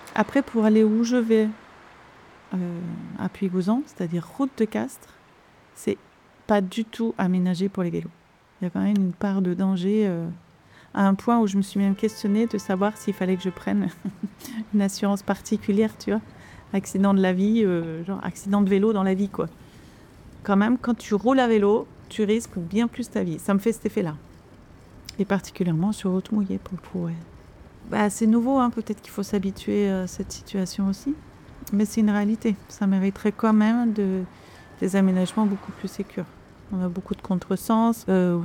Après, pour aller où je vais à Puy-Gouson, c'est-à-dire route de Castres, c'est pas du tout aménagé pour les vélos. Il y a quand même une part de danger à un point où je me suis même questionnée de savoir s'il fallait que je prenne une assurance particulière, tu vois. Accident de la vie, genre accident de vélo dans la vie, quoi. Quand même, quand tu roules à vélo, tu risques bien plus ta vie. Ça me fait cet effet-là. Et particulièrement sur route mouillée, pour le coup, ouais. Bah, c'est nouveau, hein. Peut-être qu'il faut s'habituer à cette situation aussi. Mais c'est une réalité. Ça mériterait quand même des aménagements beaucoup plus sécurs. On a beaucoup de contresens.